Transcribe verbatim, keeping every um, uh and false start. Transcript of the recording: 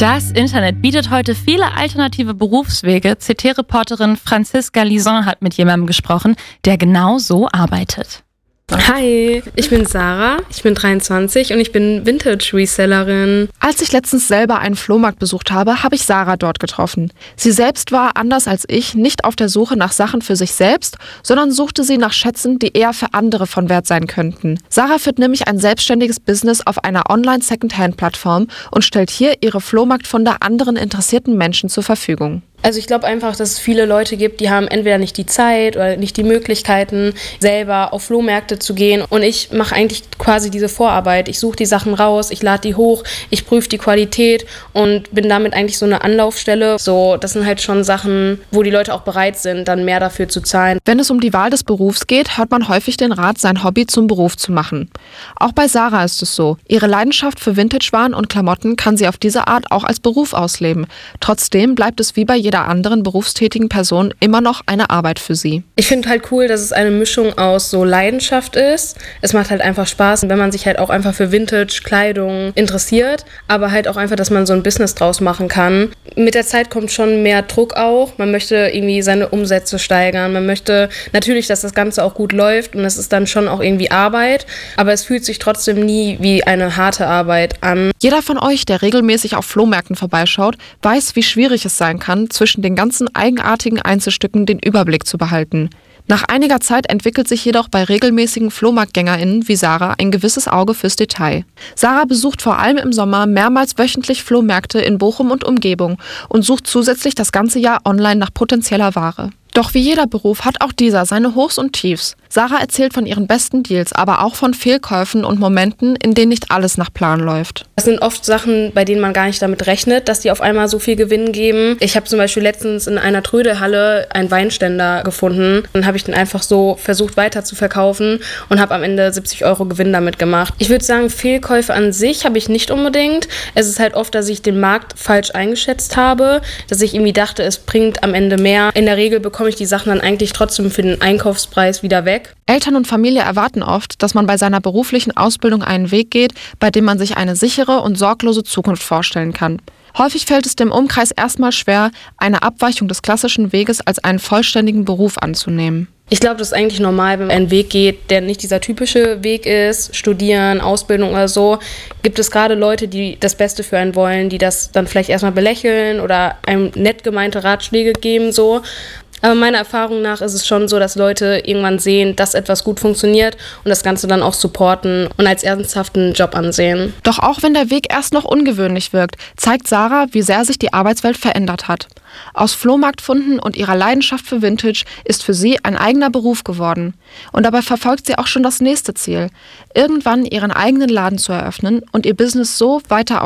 Das Internet bietet heute viele alternative Berufswege. C T-Reporterin Franziska Lison hat mit jemandem gesprochen, der genau so arbeitet. Hi, ich bin Sarah, ich bin dreiundzwanzig und ich bin Vintage-Resellerin. Als ich letztens selber einen Flohmarkt besucht habe, habe ich Sarah dort getroffen. Sie selbst war, anders als ich, nicht auf der Suche nach Sachen für sich selbst, sondern suchte sie nach Schätzen, die eher für andere von Wert sein könnten. Sarah führt nämlich ein selbstständiges Business auf einer Online-Secondhand-Plattform und stellt hier ihre Flohmarktfunde anderen interessierten Menschen zur Verfügung. Also ich glaube einfach, dass es viele Leute gibt, die haben entweder nicht die Zeit oder nicht die Möglichkeiten, selber auf Flohmärkte zu gehen. Und ich mache eigentlich quasi diese Vorarbeit. Ich suche die Sachen raus, ich lade die hoch, ich prüfe die Qualität und bin damit eigentlich so eine Anlaufstelle. So, das sind halt schon Sachen, wo die Leute auch bereit sind, dann mehr dafür zu zahlen. Wenn es um die Wahl des Berufs geht, hört man häufig den Rat, sein Hobby zum Beruf zu machen. Auch bei Sarah ist es so. Ihre Leidenschaft für Vintage-Waren und Klamotten kann sie auf diese Art auch als Beruf ausleben. Trotzdem bleibt es wie bei jeder anderen berufstätigen Person immer noch eine Arbeit für sie. Ich finde halt cool, dass es eine Mischung aus so Leidenschaft ist. Es macht halt einfach Spaß, wenn man sich halt auch einfach für Vintage-Kleidung interessiert, aber halt auch einfach, dass man so ein Business draus machen kann. Mit der Zeit kommt schon mehr Druck auch. Man möchte irgendwie seine Umsätze steigern. Man möchte natürlich, dass das Ganze auch gut läuft und es ist dann schon auch irgendwie Arbeit, aber es fühlt sich trotzdem nie wie eine harte Arbeit an. Jeder von euch, der regelmäßig auf Flohmärkten vorbeischaut, weiß, wie schwierig es sein kann, zwischen den ganzen eigenartigen Einzelstücken den Überblick zu behalten. Nach einiger Zeit entwickelt sich jedoch bei regelmäßigen FlohmarktgängerInnen wie Sarah ein gewisses Auge fürs Detail. Sarah besucht vor allem im Sommer mehrmals wöchentlich Flohmärkte in Bochum und Umgebung und sucht zusätzlich das ganze Jahr online nach potenzieller Ware. Doch wie jeder Beruf hat auch dieser seine Hochs und Tiefs. Sarah erzählt von ihren besten Deals, aber auch von Fehlkäufen und Momenten, in denen nicht alles nach Plan läuft. Das sind oft Sachen, bei denen man gar nicht damit rechnet, dass die auf einmal so viel Gewinn geben. Ich habe zum Beispiel letztens in einer Trödelhalle einen Weinständer gefunden. Dann habe ich den einfach so versucht weiter zu verkaufen und habe am Ende siebzig Euro Gewinn damit gemacht. Ich würde sagen, Fehlkäufe an sich habe ich nicht unbedingt. Es ist halt oft, dass ich den Markt falsch eingeschätzt habe, dass ich irgendwie dachte, es bringt am Ende mehr. In der Regel bekomme ich die Sachen dann eigentlich trotzdem für den Einkaufspreis wieder weg. Eltern und Familie erwarten oft, dass man bei seiner beruflichen Ausbildung einen Weg geht, bei dem man sich eine sichere und sorglose Zukunft vorstellen kann. Häufig fällt es dem Umkreis erstmal schwer, eine Abweichung des klassischen Weges als einen vollständigen Beruf anzunehmen. Ich glaube, das ist eigentlich normal, wenn man einen Weg geht, der nicht dieser typische Weg ist, studieren, Ausbildung oder so. Gibt es gerade Leute, die das Beste für einen wollen, die das dann vielleicht erstmal belächeln oder einem nett gemeinte Ratschläge geben, so. Aber meiner Erfahrung nach ist es schon so, dass Leute irgendwann sehen, dass etwas gut funktioniert und das Ganze dann auch supporten und als ernsthaften Job ansehen. Doch auch wenn der Weg erst noch ungewöhnlich wirkt, zeigt Sarah, wie sehr sich die Arbeitswelt verändert hat. Aus Flohmarktfunden und ihrer Leidenschaft für Vintage ist für sie ein eigener Beruf geworden. Und dabei verfolgt sie auch schon das nächste Ziel, irgendwann ihren eigenen Laden zu eröffnen und ihr Business so weiter